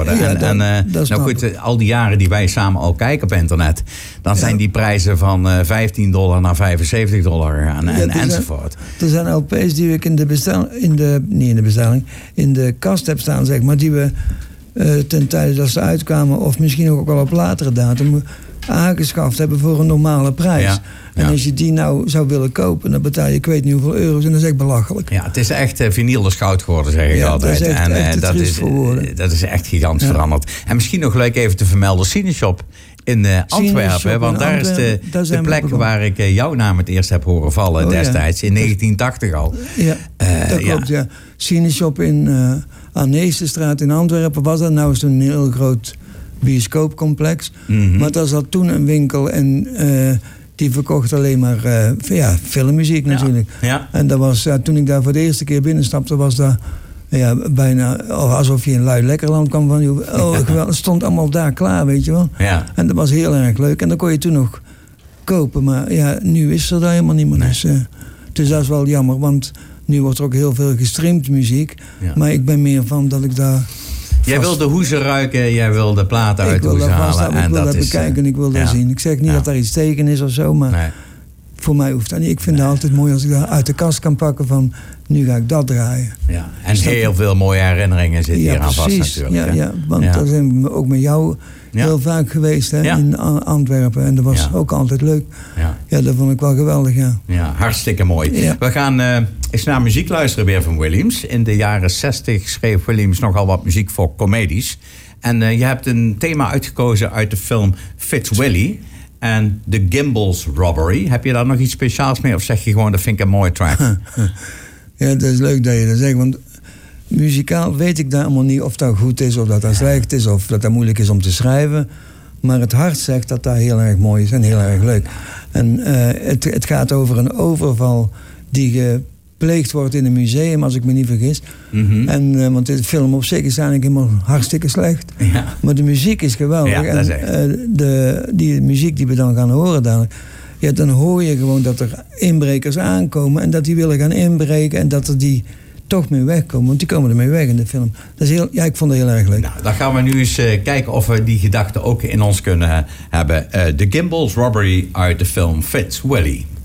worden. Ja, nou goed, al die jaren die wij samen al kijken op internet, dan zijn die prijzen van $15 naar $75 gegaan enzovoort. Er zijn LP's die ik in de kast heb staan, zeg maar, die we ten tijde dat ze uitkwamen, of misschien ook al op latere datum, aangeschaft hebben voor een normale prijs. Ja. En als je die nou zou willen kopen, dan betaal je ik weet niet hoeveel euro's en dat is echt belachelijk. Ja, het is echt vinyl de schout geworden, zeg ik altijd. Dat is echt gigantisch veranderd. En misschien nog leuk even te vermelden, Cineshop in Antwerpen, want daar is de plek waar ik jouw naam het eerst heb horen vallen destijds, in 1980 al. Ja, dat klopt, ja. Cineshop aan Neestenstraat in Antwerpen was dat. Nou is het een heel groot bioscoopcomplex. Mm-hmm. Maar daar zat toen een winkel en die verkocht alleen maar filmmuziek natuurlijk. Ja. En dat was, toen ik daar voor de eerste keer binnenstapte, was dat bijna alsof je in Luilekkerland kwam. Het stond allemaal daar klaar, weet je wel. Ja. En dat was heel erg leuk. En dan kon je toen nog kopen. Maar ja, nu is er daar helemaal niet meer. Nee. Dus dat is wel jammer, want nu wordt er ook heel veel gestreamd muziek. Ja. Maar ik ben meer van dat ik daar... Jij wil de hoezen ruiken, jij wil de platen uit de hoes halen. Ik wil dat bekijken, ik wil dat zien. Ik zeg niet dat daar iets tegen is of zo, maar voor mij hoeft dat niet. Ik vind het altijd mooi als ik dat uit de kast kan pakken van, nu ga ik dat draaien. Ja. En heel veel mooie herinneringen zitten hier aan vast natuurlijk. Ja, want daar zijn we ook met jou heel vaak geweest in Antwerpen. En dat was ook altijd leuk. Ja, dat vond ik wel geweldig, Ja, hartstikke mooi. Ja. We gaan eens naar muziek luisteren weer van Williams. In de jaren 60 schreef Williams nogal wat muziek voor comedies. En je hebt een thema uitgekozen uit de film Fitz Willy en The Gimbals Robbery. Heb je daar nog iets speciaals mee? Of zeg je gewoon, dat vind ik een mooie track? Ja, dat is leuk dat je dat zegt. Want muzikaal weet ik daar allemaal niet of dat goed is, of dat slecht is, of dat moeilijk is om te schrijven. Maar het hart zegt dat dat heel erg mooi is en heel erg leuk. En het gaat over een overval die gepleegd wordt in een museum, als ik me niet vergis. Mm-hmm. En, want de film op zich is eigenlijk helemaal hartstikke slecht. Ja. Maar de muziek is geweldig. Ja, dat is echt. Die muziek die we dan gaan horen dadelijk, dan hoor je gewoon dat er inbrekers aankomen en dat die willen gaan inbreken en dat er die toch mee wegkomen, want die komen ermee weg in de film. Dat is ik vond het heel erg leuk. Nou, dan gaan we nu eens kijken of we die gedachten ook in ons kunnen hebben. The Gimbals Robbery uit de film Fitz Willy.